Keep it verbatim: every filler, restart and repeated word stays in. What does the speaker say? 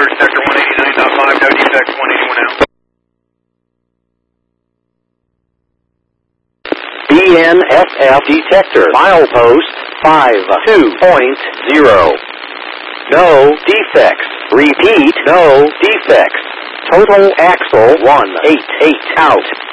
clear to sector one eighty-nine point five, no defects, one eighty-one out. B N S F detector, milepost five two point zero. No defects. Repeat, no defects. Total axle one eight eight out.